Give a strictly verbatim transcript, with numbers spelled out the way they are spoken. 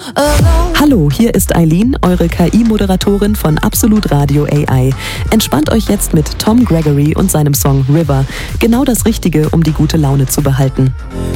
Hallo, hier ist Eileen, eure K I-Moderatorin von Absolut Radio A I. Entspannt euch jetzt mit Tom Gregory und seinem Song River. Genau das Richtige, um die gute Laune zu behalten.